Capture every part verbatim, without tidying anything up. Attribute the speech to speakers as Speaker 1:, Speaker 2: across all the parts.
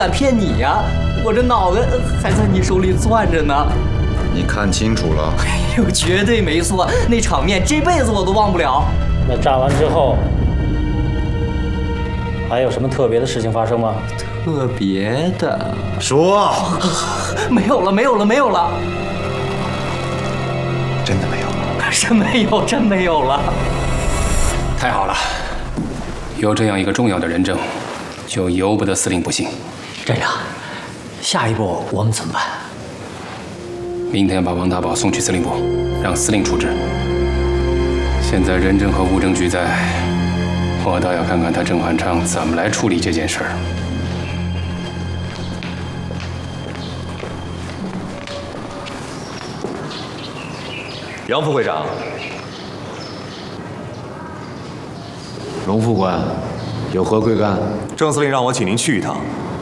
Speaker 1: 敢骗你呀？我这脑袋还在你手里攥着呢。
Speaker 2: 你看清楚了？
Speaker 1: 哎呦，绝对没错，那场面这辈子我都忘不了。
Speaker 3: 那炸完之后，还有什么特别的事情发生吗？
Speaker 1: 特别的？
Speaker 2: 说。
Speaker 1: 没有了，没有了，没有了。
Speaker 2: 真的没有了？
Speaker 1: 是没有，真没有了。
Speaker 4: 太好了，有这样一个重要的人证，就由不得司令不信。
Speaker 1: 站长，下一步我们怎么办？
Speaker 4: 明天把王大宝送去司令部，让司令处置。现在人证和物证俱在，我倒要看看他郑汉昌怎么来处理这件事儿。
Speaker 5: 杨副会长，
Speaker 6: 荣副官，有何贵干？
Speaker 5: 郑司令让我请您去一趟。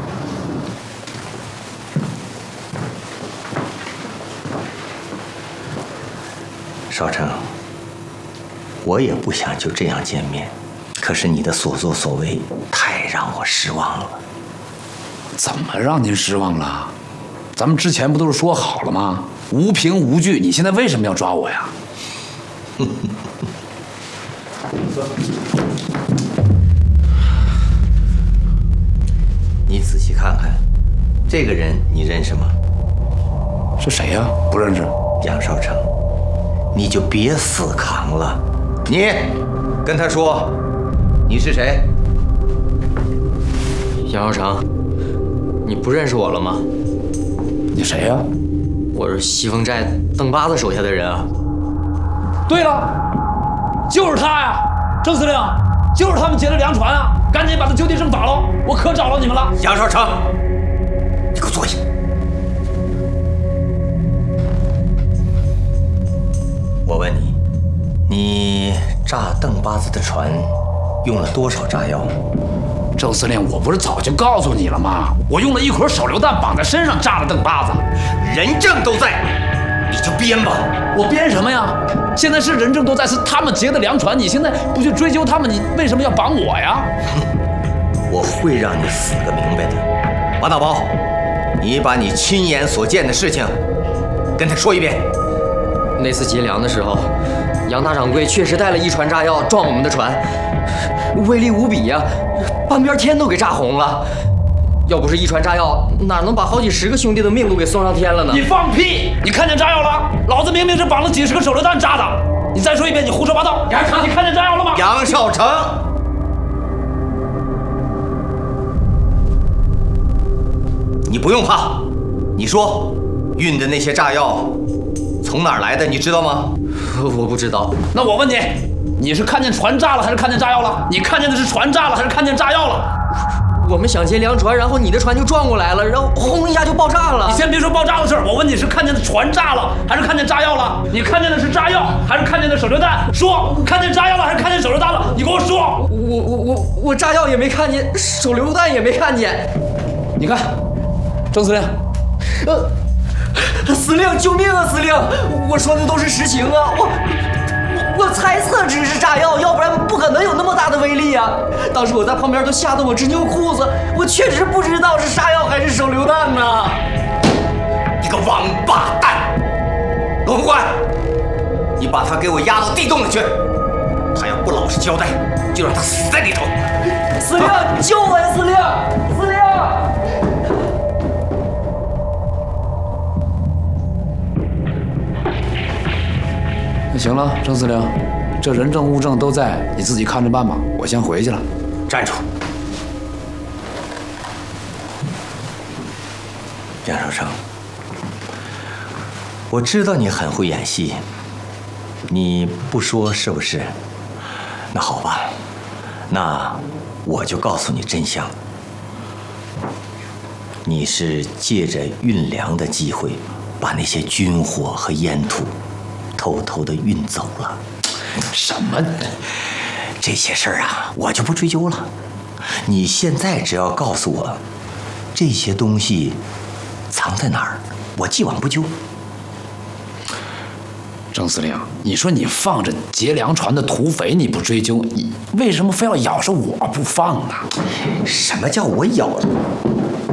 Speaker 7: 少成，我也不想就这样见面，可是你的所作所为太让我失望了。
Speaker 6: 怎么让您失望了？咱们之前不都是说好了吗？无凭无据，你现在为什么要抓我呀？
Speaker 7: 你仔细看看，这个人你认识吗？
Speaker 6: 是谁呀？不认识。
Speaker 7: 杨少成，你就别死扛了。你跟他说，你是谁？
Speaker 1: 杨少成，你不认识我了吗？
Speaker 6: 你谁呀？
Speaker 1: 我是西风寨邓八子手下的人啊。
Speaker 3: 对了，就是他呀，郑司令，就是他们劫了粮船啊！赶紧把他就地正法喽，我可找到你们了。
Speaker 7: 杨少成，你给我坐下。我问你，你炸邓八子的船用了多少炸药？
Speaker 6: 郑司令，我不是早就告诉你了吗？我用了一捆手榴弹绑在身上炸了邓八子。
Speaker 7: 人证都在，你就编吧。
Speaker 6: 我编什么呀？现在是人证都在，是他们劫的粮船，你现在不去追究他们，你为什么要绑我呀？
Speaker 7: 我会让你死个明白的。王大宝，你把你亲眼所见的事情跟他说一遍。
Speaker 1: 那次劫粮的时候，杨大掌柜确实带了一船炸药撞我们的船，威力无比呀、啊，半边天都给炸红了。要不是一船炸药，哪能把好几十个兄弟的命都给送上天了呢？
Speaker 3: 你放屁！你看见炸药了？老子明明是绑了几十个手榴弹炸的。你再说一遍，你胡说八道！杨少成，你看见炸药了吗？
Speaker 7: 杨少成，你不用怕。你说，运的那些炸药从哪儿来的？你知道吗？
Speaker 1: 我不知道。
Speaker 3: 那我问你，你是看见船炸了，还是看见炸药了？你看见的是船炸了，还是看见炸药了？
Speaker 1: 我们想劫粮船，然后你的船就撞过来了，然后轰一下就爆炸了。
Speaker 3: 你先别说爆炸的事儿，我问你是看见的船炸了，还是看见炸药了？你看见的是炸药，还是看见的手榴弹？说，看见炸药了，还是看见手榴弹了？你给我说。
Speaker 1: 我我我我炸药也没看见，手榴弹也没看见。
Speaker 3: 你看，郑司令，
Speaker 1: 呃，司令，救命啊！司令，我说的都是实情啊，我。我猜测只是炸药，要不然不可能有那么大的威力啊！当时我在旁边都吓得我直扭裤子，我确实不知道是炸药还是手榴弹呢。
Speaker 7: 你个王八蛋！罗副官，你把他给我押到地洞里去。他要不老实交代，就让他死在里头。
Speaker 1: 司令，救我呀！司令，司令！
Speaker 6: 那行了，郑司令，这人证物证都在，你自己看着办吧。我先回去了。
Speaker 7: 站住！杨少成，我知道你很会演戏，你不说是不是？那好吧，那我就告诉你真相。你是借着运粮的机会，把那些军火和烟土偷偷的运走了。
Speaker 6: 什么？
Speaker 7: 这些事儿啊，我就不追究了。你现在只要告诉我，这些东西藏在哪儿，我既往不咎。
Speaker 6: 郑司令，你说你放着劫粮船的土匪你不追究，你为什么非要咬着我不放呢？
Speaker 7: 什么叫我咬着？